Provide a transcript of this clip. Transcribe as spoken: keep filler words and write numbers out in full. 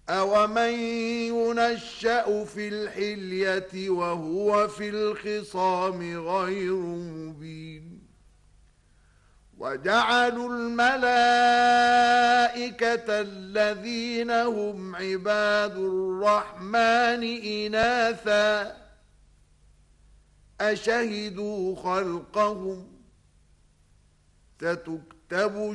أَوَمَن يُنَشَّأُ فِي الْحِلْيَةِ وَهُوَ فِي الْخِصَامِ غَيْرُ مُبِينٍ وَجَعَلُوا الْمَلَائِكَةَ الَّذِينَ هُمْ عِبَادُ الرَّحْمَنِ إِنَاثًا أَشَهِدُوا خَلْقَهُمْ ۚ سَتُكْتَبُ